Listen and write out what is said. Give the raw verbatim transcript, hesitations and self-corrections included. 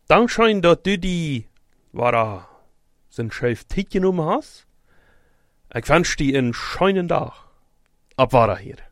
Dan schijn dat du die, waar zijn schijf tijd genomen hast. Ik wens die een schönen dag. Op waar hier.